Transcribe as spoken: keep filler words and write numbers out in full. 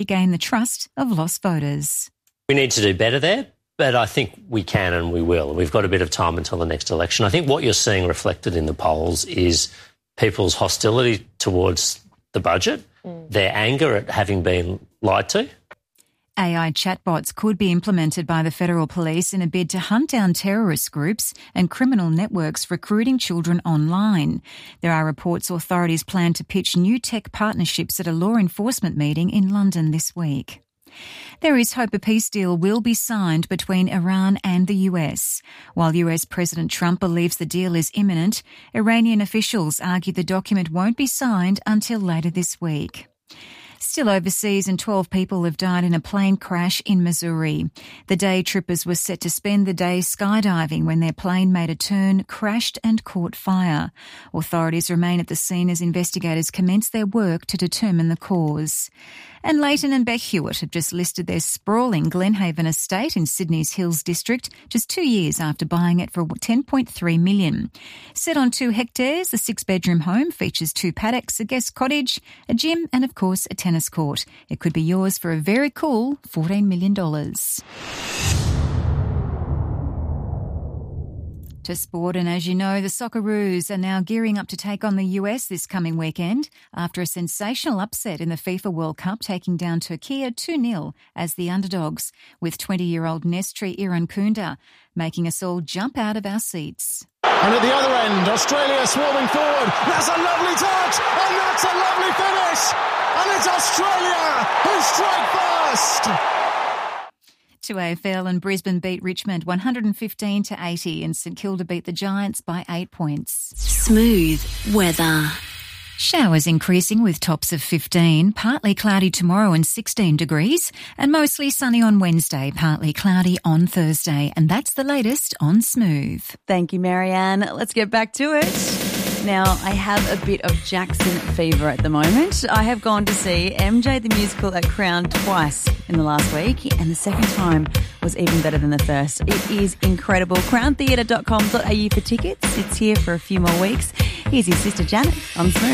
gain the trust of lost voters. We need to do better there, but I think we can and we will. We've got a bit of time until the next election. I think what you're seeing reflected in the polls is people's hostility towards the budget, mm. their anger at having been lied to. A I chatbots could be implemented by the Federal Police in a bid to hunt down terrorist groups and criminal networks recruiting children online. There are reports authorities plan to pitch new tech partnerships at a law enforcement meeting in London this week. There is hope a peace deal will be signed between Iran and the U S. While U S President Trump believes the deal is imminent, Iranian officials argue the document won't be signed until later this week. Still overseas, and twelve people have died in a plane crash in Missouri. The day trippers were set to spend the day skydiving when their plane made a turn, crashed and caught fire. Authorities remain at the scene as investigators commence their work to determine the cause. And Leighton and Beck Hewitt have just listed their sprawling Glenhaven estate in Sydney's Hills District just two years after buying it for ten point three million dollars. Set on two hectares, the six-bedroom home features two paddocks, a guest cottage, a gym and, of course, a tennis court. It could be yours for a very cool fourteen million dollars. To sport, and as you know, the Socceroos are now gearing up to take on the U S this coming weekend after a sensational upset in the FIFA World Cup, taking down Turkey two nil as the underdogs, with twenty-year-old Nestri Irankunda making us all jump out of our seats. And at the other end, Australia swarming forward. That's a lovely touch, and that's a lovely finish. And it's Australia who strike first. To A F L, and Brisbane beat Richmond one hundred fifteen to eighty, and St Kilda beat the Giants by eight points. Smooth weather. Showers increasing with tops of fifteen, partly cloudy tomorrow and sixteen degrees, and mostly sunny on Wednesday, partly cloudy on Thursday. And that's the latest on Smooth. Thank you, Marianne. Let's get back to it. Now, I have a bit of Jackson fever at the moment. I have gone to see M J the Musical at Crown twice in the last week, and the second time was even better than the first. It is incredible. crown theatre dot com dot a u for tickets. It's here for a few more weeks. Here's your sister Janet on Smooth.